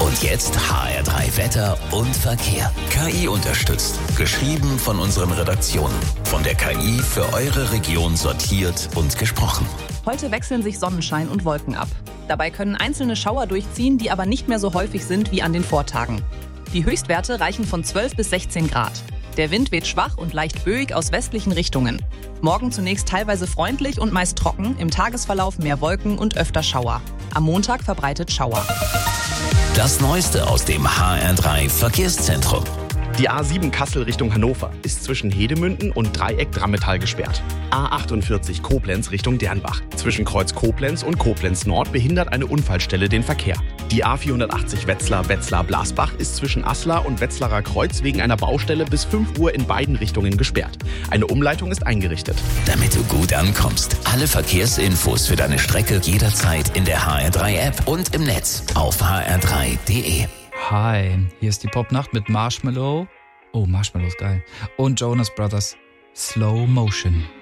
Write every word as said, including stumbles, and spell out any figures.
Und jetzt H R drei Wetter und Verkehr. K I unterstützt. Geschrieben von unseren Redaktionen. Von der K I für eure Region sortiert und gesprochen. Heute wechseln sich Sonnenschein und Wolken ab. Dabei können einzelne Schauer durchziehen, die aber nicht mehr so häufig sind wie an den Vortagen. Die Höchstwerte reichen von zwölf bis sechzehn Grad. Der Wind weht schwach und leicht böig aus westlichen Richtungen. Morgen zunächst teilweise freundlich und meist trocken, im Tagesverlauf mehr Wolken und öfter Schauer. Am Montag verbreitet Schauer. Das Neueste aus dem H R drei Verkehrszentrum. Die A sieben Kassel Richtung Hannover ist zwischen Hedemünden und Dreieck Drammetal gesperrt. A achtundvierzig Koblenz Richtung Dernbach. Zwischen Kreuz Koblenz und Koblenz Nord behindert eine Unfallstelle den Verkehr. Die A vierhundertachtzig Wetzlar Wetzlar Blasbach ist zwischen Aslar und Wetzlarer Kreuz wegen einer Baustelle bis fünf Uhr in beiden Richtungen gesperrt. Eine Umleitung ist eingerichtet. Damit du gut ankommst. Alle Verkehrsinfos für deine Strecke jederzeit in der H R drei App und im Netz auf h r drei punkt d e. Hi, hier ist die Popnacht mit Marshmallow. Oh, Marshmallow ist geil. Und Jonas Brothers Slow Motion.